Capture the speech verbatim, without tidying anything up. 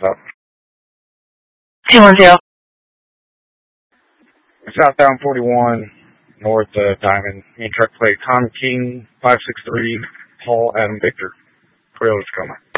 up? two one zero. Southbound forty-one, north uh, Diamond, main truck plate, Tom King, five six three, Paul Adam Victor. Toyota's coming.